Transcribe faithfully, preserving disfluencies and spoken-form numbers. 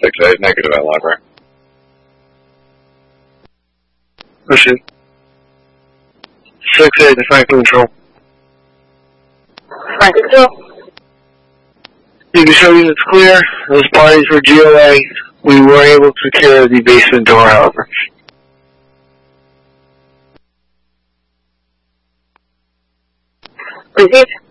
six eight, negative at library. Pushing. six eight to Franklin Control. Franklin Control. You can show units clear. Those parties were G O A. We were able to secure the basement door, however. Received.